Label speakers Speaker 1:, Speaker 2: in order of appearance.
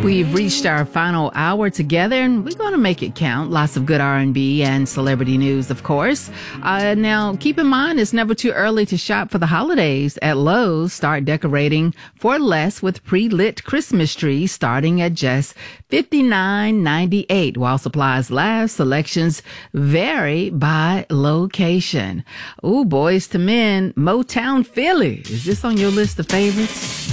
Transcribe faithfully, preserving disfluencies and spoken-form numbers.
Speaker 1: We've reached our final hour together, and we're going to make it count. Lots of good R and B and celebrity news, of course. Uh, now, keep in mind, it's never too early to shop for the holidays at Lowe's. Start decorating for less with pre-lit Christmas trees starting at just fifty-nine ninety-eight. While supplies last, selections vary by location. Ooh, Boys to Men, Motown Philly. Is this on your list of favorites?